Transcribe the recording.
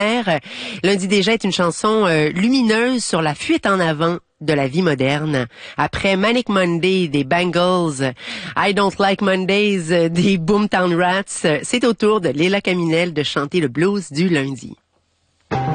Lundi déjà est une chanson lumineuse sur la fuite en avant de la vie moderne. Après Manic Monday des Bangles, I Don't Like Mondays des Boomtown Rats, c'est au tour de Léla Caminel de chanter le blues du lundi.